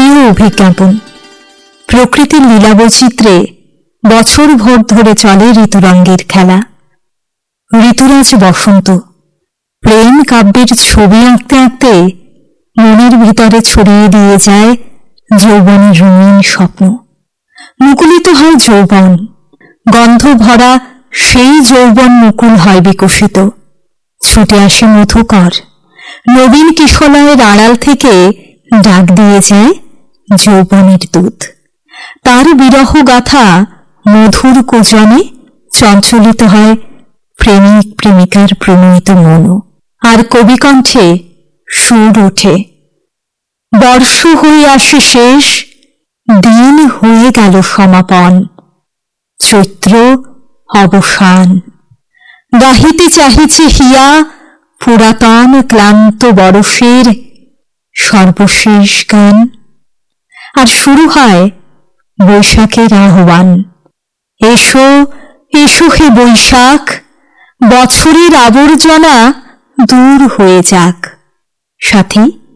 প্রিয় অভিজ্ঞাপন। প্রকৃতির লীলাবৈচিত্র্যে বছরভর ধরে চলে ঋতুরঙ্গের খেলা। ঋতুরাজ বসন্ত প্রেম কাব্যের ছবি আঁকতে আঁকতে মনের ভিতরে ছড়িয়ে দিয়ে যায় যৌবনের রঙিন স্বপ্ন। মুকুলিত হয় যৌবন, গন্ধ ভরা সেই যৌবন মুকুল হয় বিকশিত। ছুটে আসে মধুকর, নবীন কিশলয়ের আড়াল থেকে ডাক দিয়ে যায় যৌবনের দূত। তার বিরহ গাথা মধুর কুজনে চঞ্চলিত হয় প্রেমিক প্রেমিকার প্রণয়িত মন। আর কবিকণ্ঠে সুর ওঠে, বর্ষ হয়ে আসে শেষ, দিন হয়ে গেল সমাপন, চৈত্র অবসান। গাহিতে চাহিছে হিয়া পুরাতন ক্লান্ত বরষের সর্বশেষ গান। আর শুরু হয় বৈশাখের আহ্বান, এসো এসো হে বৈশাখ, বছরের আবর্জনা দূর হয়ে যাক। সাথী